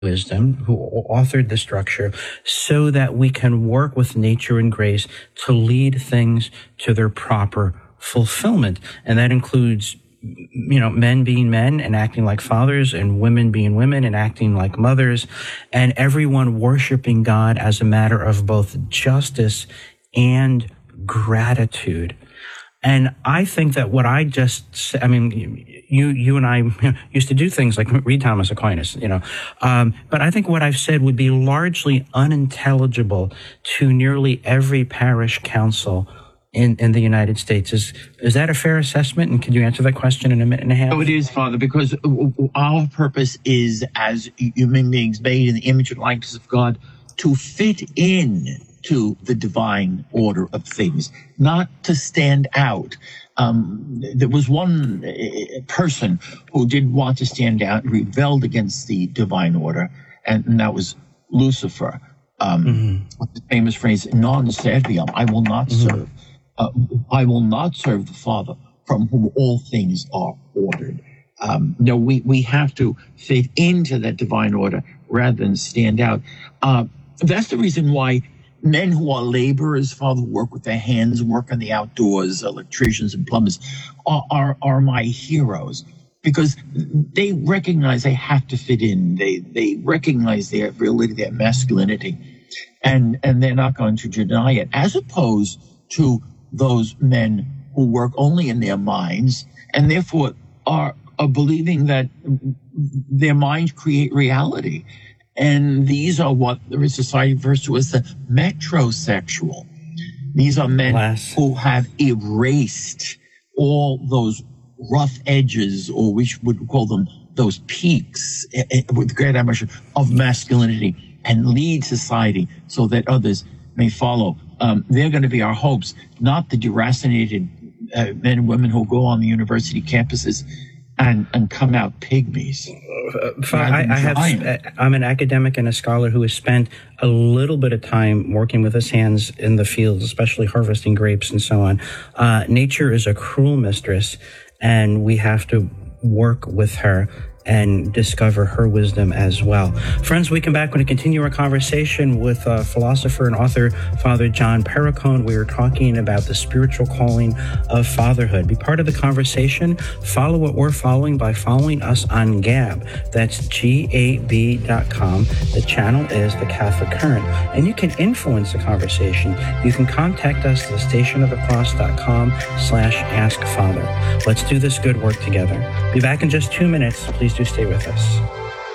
wisdom, who authored the structure, so that we can work with nature and grace to lead things to their proper fulfillment. And that includes, men being men and acting like fathers, and women being women and acting like mothers, and everyone worshiping God as a matter of both justice and gratitude. And I think that what I just said, you and I used to do things like read Thomas Aquinas, but I think what I've said would be largely unintelligible to nearly every parish council in the United States. Is that a fair assessment? And can you answer that question in a minute and a half? No, it is, Father, because our purpose is, as human beings made in the image and likeness of God, to fit in to the divine order of things, not to stand out. There was one person who did want to stand out and rebelled against the divine order, and that was Lucifer. With the famous phrase, non serviam, I will not serve. I will not serve the Father from whom all things are ordered. We have to fit into that divine order rather than stand out. That's the reason why men who are laborers, Father, who work with their hands, work in the outdoors, electricians and plumbers, are my heroes, because they recognize they have to fit in. They recognize their virility, their masculinity, and they're not going to deny it, as opposed to those men who work only in their minds and therefore are believing that their minds create reality. And these are what the society refers to as the metrosexual. These are men who have erased all those rough edges, or we would call them those peaks, with great admiration, of masculinity, and lead society so that others may follow. They're going to be our hopes, not the deracinated men and women who go on the university campuses and come out pygmies. I'm an academic and a scholar who has spent a little bit of time working with his hands in the fields, especially harvesting grapes and so on. Nature is a cruel mistress, and we have to work with her and discover her wisdom as well. Friends, we come back. We're going to continue our conversation with philosopher and author Father John Perricone. We are talking about the spiritual calling of fatherhood. Be part of the conversation. Follow what we're following by following us on Gab. That's GAB.com. The channel is The Catholic Current. And you can influence the conversation. You can contact us at thestationofthecross.com/askfather. Let's do this good work together. Be back in just 2 minutes. Please do stay with us.